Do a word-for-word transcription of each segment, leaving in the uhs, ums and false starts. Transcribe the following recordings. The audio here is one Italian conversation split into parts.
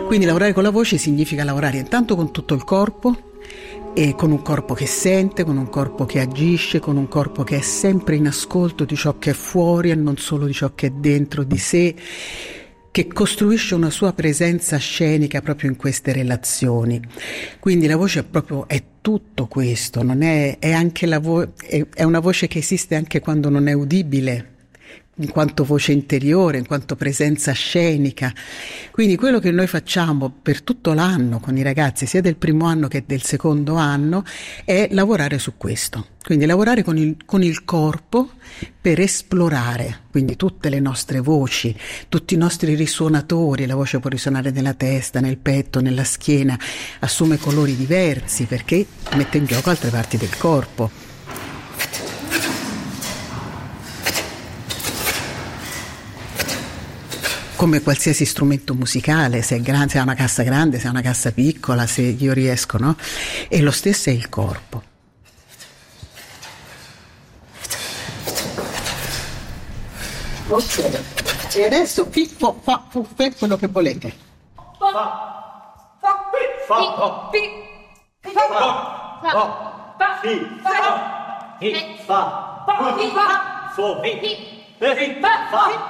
Quindi lavorare con la voce significa lavorare intanto con tutto il corpo, e con un corpo che sente, con un corpo che agisce, con un corpo che è sempre in ascolto di ciò che è fuori e non solo di ciò che è dentro di sé, che costruisce una sua presenza scenica proprio in queste relazioni. Quindi la voce è proprio è tutto questo, non è, è anche la vo- è, è una voce che esiste anche quando non è udibile, in quanto voce interiore, in quanto presenza scenica. Quindi quello che noi facciamo per tutto l'anno con i ragazzi, sia del primo anno che del secondo anno, è lavorare su questo. Quindi lavorare con il, con il corpo per esplorare, quindi tutte le nostre voci, tutti i nostri risuonatori. La voce può risuonare nella testa, nel petto, nella schiena, assume colori diversi perché mette in gioco altre parti del corpo. Come qualsiasi strumento musicale, se è grande, se ha una cassa grande, se ha una cassa piccola, se io riesco, no? E lo stesso è il corpo. Ok, e adesso Pippo fa quello che volete. Fa, fa, fa, fa, fi, fa, fa, fa, fi, fa, fi, fa, fi, fa, fo, fi, fi, fa.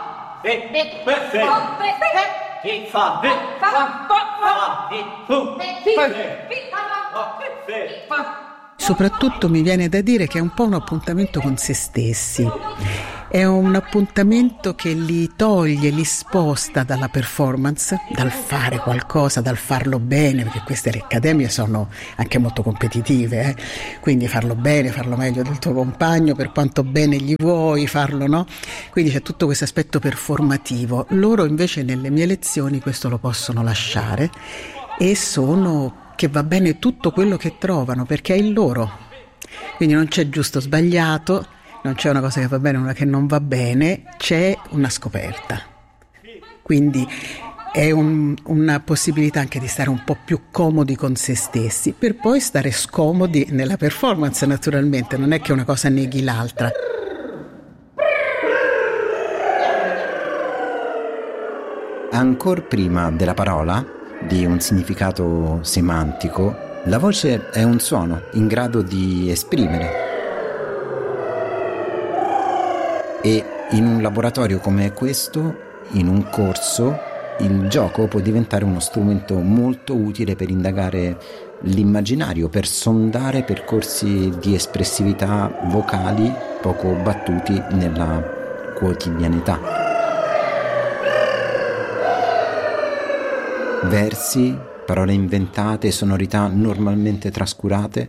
Soprattutto mi viene da dire che è un po' un appuntamento con se stessi. È un appuntamento che li toglie, li sposta dalla performance, dal fare qualcosa, dal farlo bene, perché queste le accademie sono anche molto competitive, eh? Quindi farlo bene, farlo meglio del tuo compagno, per quanto bene gli vuoi farlo, no? Quindi c'è tutto questo aspetto performativo. Loro invece nelle mie lezioni questo lo possono lasciare e sono che va bene tutto quello che trovano, perché è il loro. Quindi non c'è giusto o sbagliato, non c'è una cosa che va bene e una che non va bene, c'è una scoperta. Quindi è un, una possibilità anche di stare un po' più comodi con se stessi, per poi stare scomodi nella performance naturalmente, non è che una cosa neghi l'altra. Ancora prima della parola, di un significato semantico, la voce è un suono in grado di esprimere. E in un laboratorio come questo, in un corso, il gioco può diventare uno strumento molto utile per indagare l'immaginario, per sondare percorsi di espressività vocali poco battuti nella quotidianità. Versi, parole inventate, sonorità normalmente trascurate.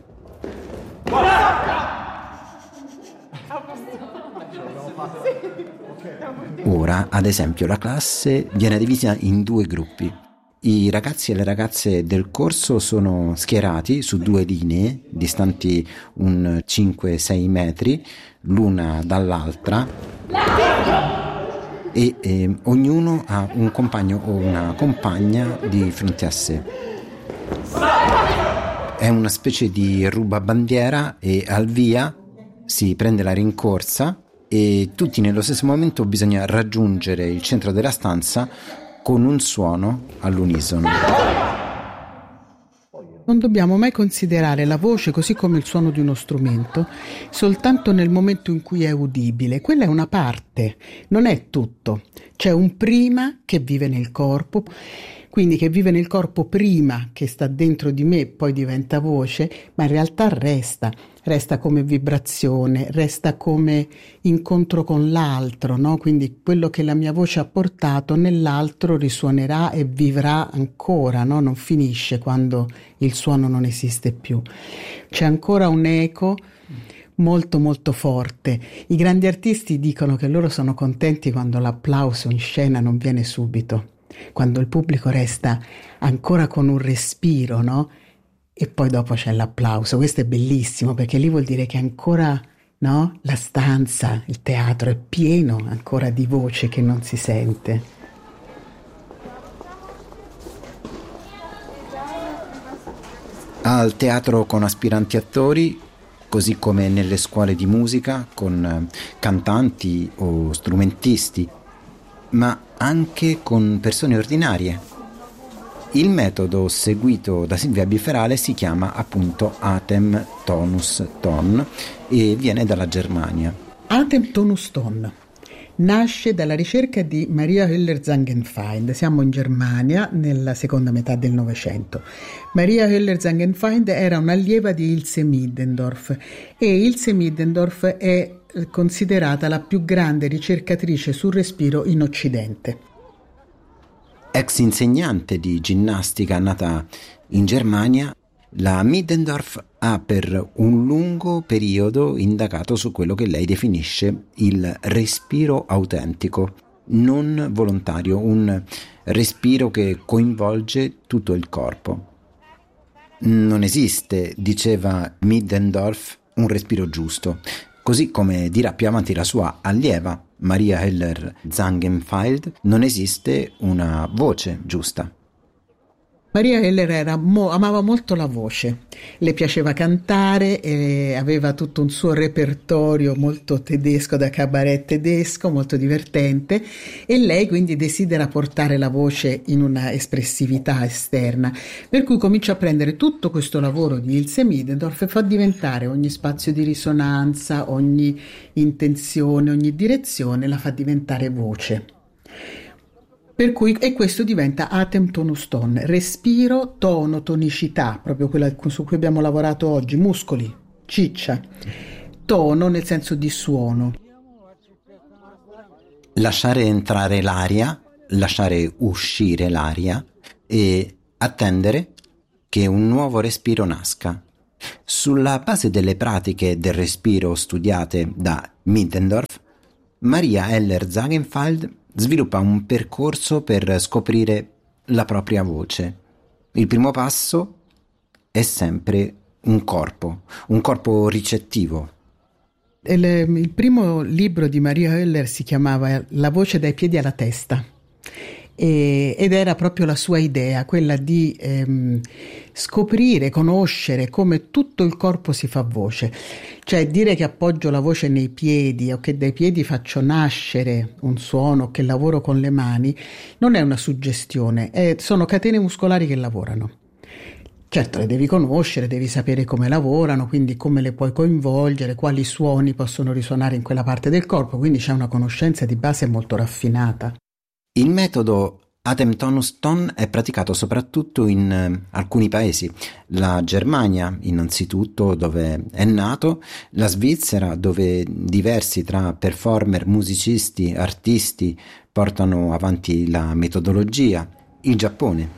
Ora, ad esempio, la classe viene divisa in due gruppi. I ragazzi e le ragazze del corso sono schierati su due linee, distanti un cinque sei metri, l'una dall'altra, e eh, ognuno ha un compagno o una compagna di fronte a sé. È una specie di rubabandiera e al via si prende la rincorsa e tutti nello stesso momento bisogna raggiungere il centro della stanza con un suono all'unisono. Non dobbiamo mai considerare la voce, così come il suono di uno strumento, soltanto nel momento in cui è udibile. Quella è una parte, non è tutto. C'è un prima che vive nel corpo, quindi che vive nel corpo prima, che sta dentro di me, poi diventa voce, ma in realtà resta. Resta come vibrazione, resta come incontro con l'altro, no? Quindi quello che la mia voce ha portato nell'altro risuonerà e vivrà ancora, no? Non finisce quando il suono non esiste più. C'è ancora un eco molto molto forte. I grandi artisti dicono che loro sono contenti quando l'applauso in scena non viene subito, quando il pubblico resta ancora con un respiro, no? E poi dopo c'è l'applauso. Questo è bellissimo, perché lì vuol dire che ancora, no? La stanza, il teatro è pieno ancora di voce che non si sente. Al teatro con aspiranti attori, così come nelle scuole di musica con cantanti o strumentisti, ma anche con persone ordinarie. Il metodo seguito da Silvia Bieferale si chiama appunto Atem Tonus Ton e viene dalla Germania. Atem Tonus Ton nasce dalla ricerca di Maria Höller-Zangenfeind. Siamo in Germania nella seconda metà del Novecento. Maria Höller-Zangenfeind era un'allieva di Ilse Middendorf e Ilse Middendorf è considerata la più grande ricercatrice sul respiro in Occidente. Ex insegnante di ginnastica nata in Germania, la Middendorf ha per un lungo periodo indagato su quello che lei definisce il respiro autentico, non volontario, un respiro che coinvolge tutto il corpo. Non esiste, diceva Middendorf, un respiro giusto, così come dirà più avanti la sua allieva Maria Höller-Zangenfeind, non esiste una voce giusta. Maria Höller era mo, amava molto la voce, le piaceva cantare e aveva tutto un suo repertorio molto tedesco, da cabaret tedesco, molto divertente, e lei quindi desidera portare la voce in una espressività esterna, per cui comincia a prendere tutto questo lavoro di Ilse Middendorf e fa diventare ogni spazio di risonanza, ogni intenzione, ogni direzione la fa diventare voce. Per cui, e questo diventa Atem Tonus Ton, respiro, tono, tonicità, proprio quella su cui abbiamo lavorato oggi, muscoli, ciccia, tono nel senso di suono. Lasciare entrare l'aria, lasciare uscire l'aria e attendere che un nuovo respiro nasca. Sulla base delle pratiche del respiro studiate da Middendorf, Maria Höller-Zangenfeind sviluppa un percorso per scoprire la propria voce. Il primo passo è sempre un corpo, un corpo ricettivo. Il, il primo libro di Maria Höller si chiamava La voce dai piedi alla testa. E, ed era proprio la sua idea, quella di ehm, scoprire, conoscere come tutto il corpo si fa voce, cioè dire che appoggio la voce nei piedi o che dai piedi faccio nascere un suono, che lavoro con le mani, non è una suggestione, è, sono catene muscolari che lavorano. Certo, le devi conoscere, devi sapere come lavorano, quindi come le puoi coinvolgere, quali suoni possono risuonare in quella parte del corpo, quindi c'è una conoscenza di base molto raffinata. Il metodo Atem Tonus Ton è praticato soprattutto in eh, alcuni paesi, la Germania innanzitutto dove è nato, la Svizzera dove diversi tra performer, musicisti, artisti portano avanti la metodologia, il Giappone.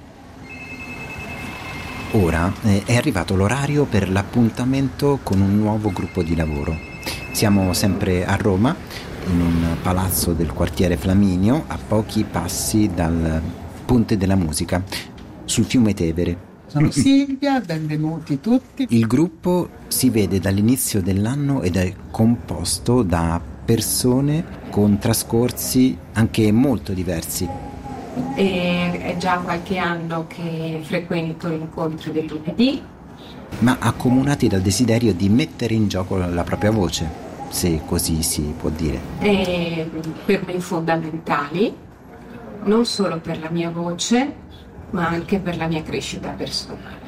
Ora eh, è arrivato l'orario per l'appuntamento con un nuovo gruppo di lavoro. Siamo sempre a Roma, in un palazzo del quartiere Flaminio, a pochi passi dal Ponte della Musica, sul fiume Tevere. Sono Silvia, benvenuti tutti. Il gruppo si vede dall'inizio dell'anno ed è composto da persone con trascorsi anche molto diversi. E è già qualche anno che frequento l'incontro del lunedì. Ma accomunati dal desiderio di mettere in gioco la propria voce, se così si può dire. E per me fondamentali, non solo per la mia voce, ma anche per la mia crescita personale.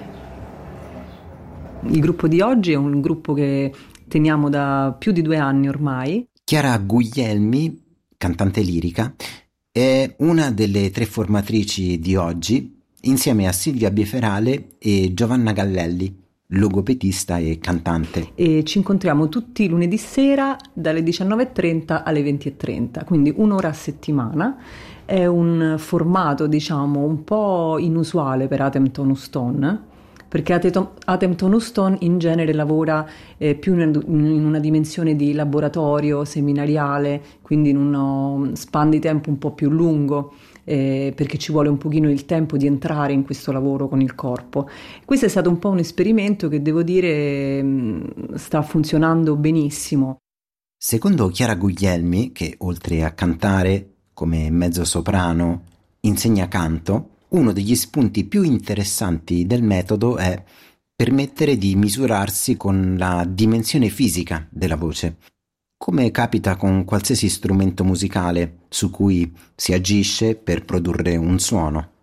Il gruppo di oggi è un gruppo che teniamo da più di due anni ormai. Chiara Guglielmi, cantante lirica, è una delle tre formatrici di oggi, insieme a Silvia Bieferale e Giovanna Gallelli, logopedista e cantante. E ci incontriamo tutti lunedì sera dalle diciannove e trenta alle venti e trenta, quindi un'ora a settimana. È un formato, diciamo, un po' inusuale per Atem Tonus Ton, perché Atem Tonus Ton in genere lavora eh, più in una dimensione di laboratorio, seminariale, quindi in uno span di tempo un po' più lungo. Eh, perché ci vuole un pochino il tempo di entrare in questo lavoro con il corpo. Questo è stato un po' un esperimento che devo dire mh, sta funzionando benissimo. Secondo Chiara Guglielmi, che oltre a cantare come mezzosoprano insegna canto, uno degli spunti più interessanti del metodo è permettere di misurarsi con la dimensione fisica della voce. Come capita con qualsiasi strumento musicale su cui si agisce per produrre un suono.